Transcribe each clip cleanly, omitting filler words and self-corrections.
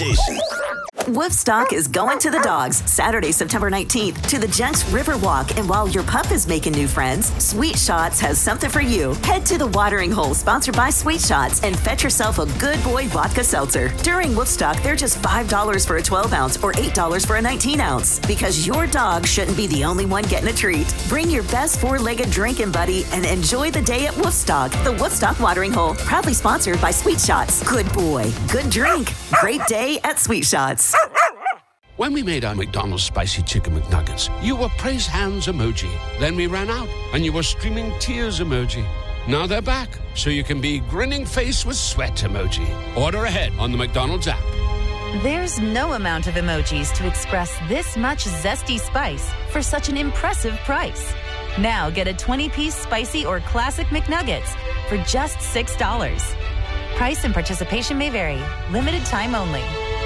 station. Woodstock is going to the dogs Saturday, September 19th to the Jenks Riverwalk. And while your pup is making new friends, Sweet Shots has something for you. Head to the Watering Hole, sponsored by Sweet Shots, and fetch yourself a Good Boy vodka seltzer. During Woodstock, they're just $5 for a 12-ounce or $8 for a 19-ounce. Because your dog shouldn't be the only one getting a treat. Bring your best four-legged drinking buddy and enjoy the day at Woodstock. The Woodstock Watering Hole, proudly sponsored by Sweet Shots. Good boy, good drink, great day at Sweet Shots. When we made our McDonald's Spicy Chicken McNuggets, you were praise hands emoji. Then we ran out, and you were streaming tears emoji. Now they're back, so you can be grinning face with sweat emoji. Order ahead on the McDonald's app. There's no amount of emojis to express this much zesty spice for such an impressive price. Now get a 20-piece spicy or classic McNuggets for just $6. Price and participation may vary. Limited time only.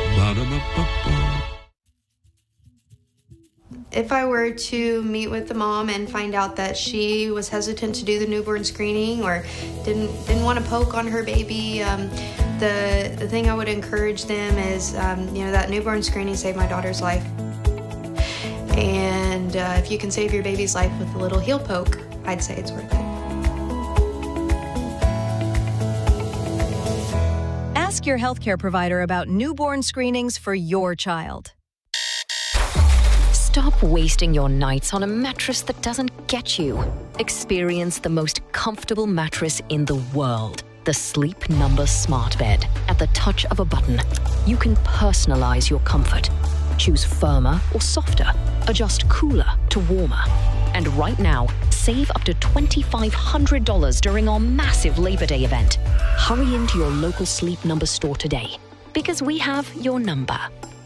If I were to meet with the mom and find out that she was hesitant to do the newborn screening or didn't want to poke on her baby, the thing I would encourage them is, that newborn screening saved my daughter's life. And if you can save your baby's life with a little heel poke, I'd say it's worth it. Ask your healthcare provider about newborn screenings for your child. Stop wasting your nights on a mattress that doesn't get you. Experience the most comfortable mattress in the world. The Sleep Number Smart Bed. At the touch of a button, you can personalize your comfort. Choose firmer or softer. Adjust cooler to warmer. And right now, save up to $2,500 during our massive Labor Day event. Hurry into your local Sleep Number store today, because we have your number.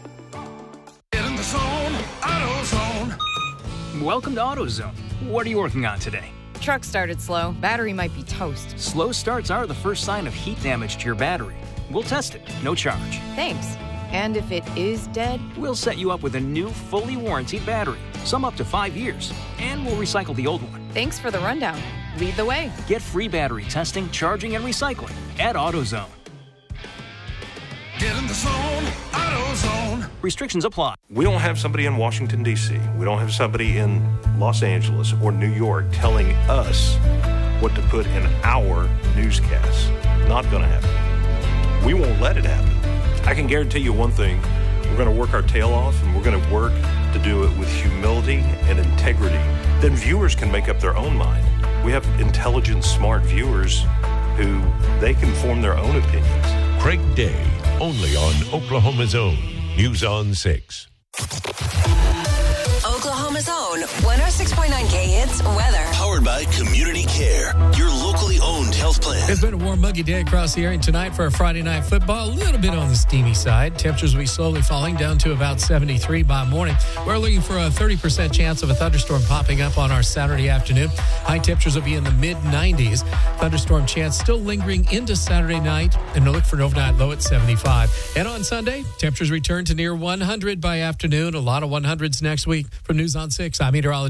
Welcome to AutoZone. What are you working on today? Truck started slow. Battery might be toast. Slow starts are the first sign of heat damage to your battery. We'll test it, no charge. Thanks. And if it is dead? We'll set you up with a new, fully warranted battery, some up to 5 years, and we'll recycle the old one. Thanks for the rundown. Lead the way. Get free battery testing, charging, and recycling at AutoZone. Get in the zone, AutoZone. Restrictions apply. We don't have somebody in Washington, D.C. We don't have somebody in Los Angeles or New York telling us what to put in our newscasts. Not going to happen. We won't let it happen. I can guarantee you one thing. We're going to work our tail off, and we're going to work to do it with humility and integrity. Then viewers can make up their own mind. We have intelligent, smart viewers who they can form their own opinions. Craig Day, only on Oklahoma's Own News on 6. Oklahoma's Own 106.9K Hits weather. Powered by Community Care, your locally owned health plan. It's been a warm, muggy day across the area tonight for a Friday night football. A little bit on the steamy side. Temperatures will be slowly falling down to about 73 by morning. We're looking for a 30% chance of a thunderstorm popping up on our Saturday afternoon. High temperatures will be in the mid-90s. Thunderstorm chance still lingering into Saturday night, and we'll look for an overnight low at 75. And on Sunday, temperatures return to near 100 by afternoon. A lot of 100s next week. From News on 6, I'm meteorologist